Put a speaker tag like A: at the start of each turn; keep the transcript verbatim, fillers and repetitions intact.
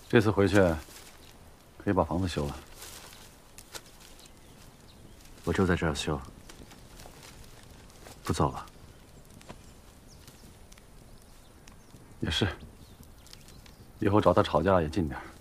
A: 这次回去可以把房子修了。
B: 我就在这儿修，不走了。
A: 也是，以后找他吵架也近点儿。